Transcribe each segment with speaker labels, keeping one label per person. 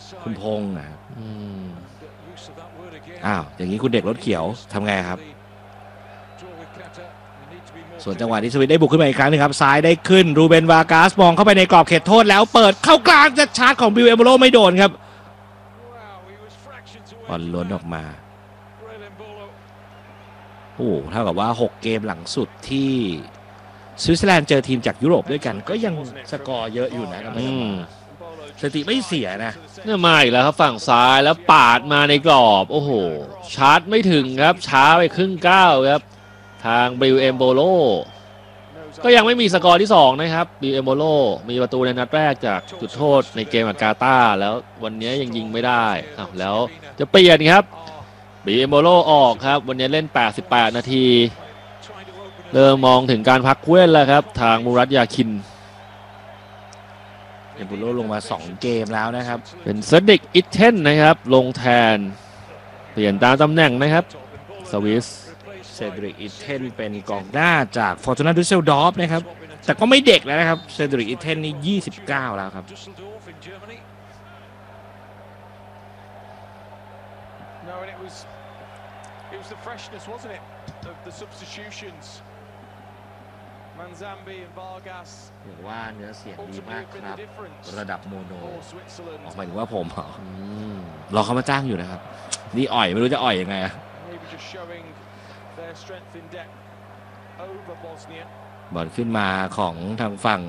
Speaker 1: คุณพงษ์นะครับอ้าวอย่างนี้คุณเด็กรถเขียวทำไงครับส่วนจังหวะที่สวิตได้บุกขึ้นมาอีกครั้งนึงครับซ้ายได้ขึ้นรูเบนวากาสมองเข้าไปในกรอบเขตโทษแล้วเปิดเข้ากลางจะชาร์จของบิลเอโมโลไม่โดนครับบอลล้นออกมาโอ้เท่ากับว่า6เกมหลังสุดที่สวิตเซอร์แลนด์เจอทีมจากยุโรปด้วยกันก็ยังสกอร์เยอะอยู่นะสถิติไม่เสียนะ
Speaker 2: เนี่ยมาอีกแล้วครับฝั่งซ้ายแล้วปาดมาในกรอบโอ้โหชาร์จไม่ถึงครับช้าไปครึ่งก้าวครับทางบิลเอมโบโลก็ยังไม่มีสกอร์ที่2นะครับบิลเอมโบโลมีประตูในนัดแรกจากจุดโทษในเกมกับกาตาร์แล้ววันนี้ยังยิงไม่ได้แล้วจะเปลี่ยนครับบิลเอมโบโลออกครับวันนี้เล่น88นาทีเริ่มมองถึงการพักเว้นแล้วครับทางมูรัตยาคิน
Speaker 1: เอมโบโลลงมา2เกมแล้วนะครับ
Speaker 2: เป็นเซดิกอิทเทนนะครับลงแทนเปลี่ยนตามตำแหน่งนะครับสวิส
Speaker 1: เซดริกอิทเทนเป็นกองหน้าจากฟอร์ตูนาดุสเซลดอร์ฟนะครับแต่ก็ไม่เด็กแล้วนะครับเซดริกอิทเทนนี่29แล้วครับอย่างว่าเนื้อเสียงดีมากครับระดับโมโนหมายถึงว่าผมรอเขามาจ้างอยู่นะครับนี่อ่อยไม่รู้จะอ่อยยังไงบอลขึ้นมาของทางฝั่ง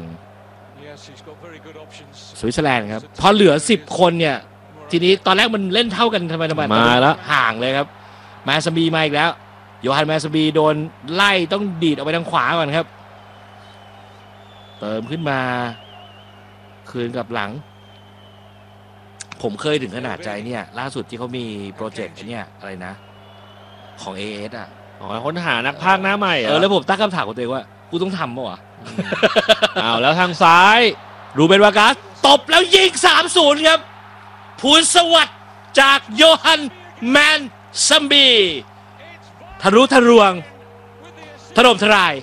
Speaker 1: สวิตเซอร์แลนด์ครับพอเหลือ10คนเนี่ยทีนี้ตอนแรกมันเล่นเท่ากันทำไม
Speaker 2: มาแล้ว
Speaker 1: ห่างเลยครับแมสบีมาอีกแล้วโยฮันแมสบีโดนไล่ต้องดีดออกไปทางขวาก่อนครับเติมขึ้นมาคืนกับหลังผมเคยถึงขนาดใจเนี่ยล่าสุดที่เขามีโปรเจกต์เนี่ยอะไรนะของ AS อ่ะ
Speaker 2: ค้นหานักพากย์หน้าใหม่
Speaker 1: แล้วผมตั้งคำถามกับตัวเองว่ากูต้องทำป่ะวะ
Speaker 2: แล้วทางซ้าย
Speaker 1: รูเบนวากาสตบแล้วยิง 3-0 ครับภูลสวัสดิ์จากโยฮันแมนซัมบีทะลุทะลวงถล่มทลาย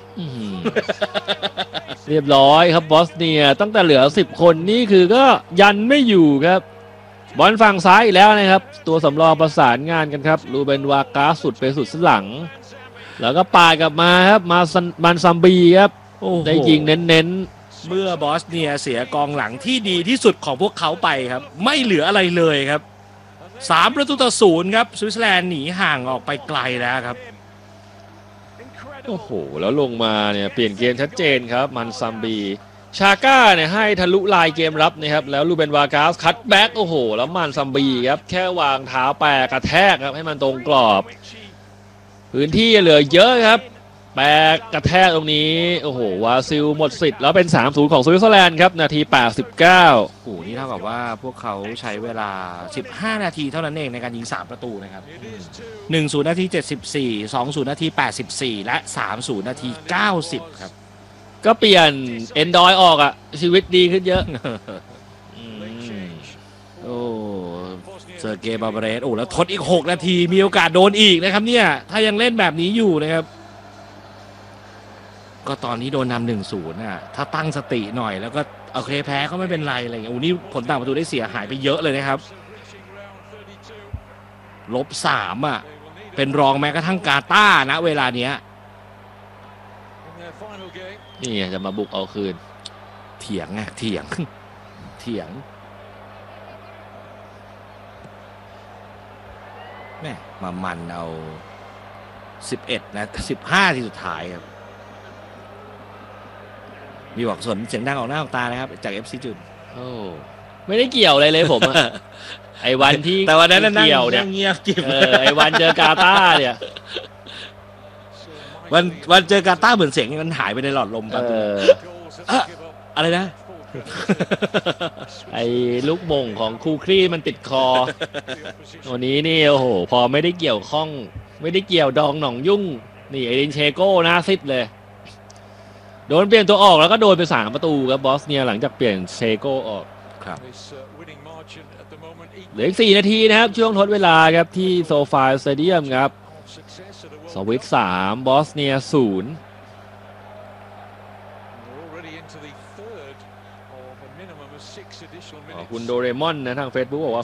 Speaker 2: เรียบร้อยครับบอสเนียตั้งแต่เหลือ10คนนี่คือก็ยันไม่อยู่ครับบอลฝั่งซ้ายอีกแล้วนะครับตัวสำรองประสานงานกันครับรูเบนวากาสสุดไปสุดหลังแล้วก็ปาดกลับมาครับมันซัมบีครับได้ยิงเน้น
Speaker 1: เมื่อบอสเนียเสียกองหลังที่ดีที่สุดของพวกเขาไปครับไม่เหลืออะไรเลยครับ3-0ครับสวิตเซอร์แลนด์หนีห่างออกไปไกลแล้วครับ
Speaker 2: โอ้โหแล้วลงมาเนี่ยเปลี่ยนเกมชัดเจนครับมันซัมบีชาก้าเนี่ยให้ทะลุลายเกมรับนะครับแล้วลูเบนวากาสคัตแบ็กโอ้โหแล้วมันซัมบีครับแค่วางเท้าแปรกระแทกครับให้มันตรงกรอบพื้นที่เหลือเยอะครับแปรกระแทกตรงนี้โอ้โหวาซิลหมดสิทธิ์แล้วเป็น 3-0 ของสวิตเซอร์แลนด์ครับนาที89
Speaker 1: โอ้โหนี่เท่ากับว่าพวกเขาใช้เวลา15นาทีเท่านั้นเองในการยิง3ประตูนะครับ1-0นาที74 2-0นาที84และ3-0นาที90ครับ
Speaker 2: ก็เปลี่ยนเอนดอยออกอ่ะชีวิตดีขึ้นเยอะ
Speaker 1: โอ้เซอร์เกย์บาร์เบเรสโอ้แล้วทดอีก6นาทีมีโอกาสโดนอีกนะครับเนี่ยถ้ายังเล่นแบบนี้อยู่นะครับก็ตอนนี้โดนนำ1-0น่ะถ้าตั้งสติหน่อยแล้วก็โอเคแพ้ก็ไม่เป็นไรอะไรอย่างเงี้ยนี่ผลต่างประตูได้เสียหายไปเยอะเลยนะครับ-3อ่ะเป็นรองแม้กระทั่งกาตาร์นะเวลาเนี้ย
Speaker 2: นี่จะมาบุกเอาคืน
Speaker 1: เถียงแม่มามันเอา11นะ15ทีสุดท้ายครับมีบอกส่วนเสียงดังออกหน้าออกตานะครับจาก FC จุด
Speaker 2: โอ้ไม่ได้เกี่ยวอะไรเลยผมไอ้วันที่
Speaker 1: แต่วันนั้น
Speaker 2: เกี่ยวเนี่ย
Speaker 1: เงียบจิบ
Speaker 2: ไอ้วันเจอกาตาร์เนี่ย
Speaker 1: วันเจอกาตาร์เหมือนเสียงมันหายไปในหลอดลมอะไรนะ
Speaker 2: ไอ้ลูกบ่งของคูครีมันติดคอวันนี้นี่โอ้โหพอไม่ได้เกี่ยวข้องไม่ได้เกี่ยวดองหนองยุ่งนี่เอดินเชโก้หน้าซิดเลยโดนเปลี่ยนตัวออกแล้วก็โดนไป3ประตูครับบอสเนียหลังจากเปลี่ยนเชโก้ออก
Speaker 1: ครับ
Speaker 2: เหลืออีก4นาทีนะครับช่วงทดเวลาครับที่โซฟาสเตเดียมครับสวิต3บอสเนีย0คุณโดเรมอนนะทาง Facebook บอกว่า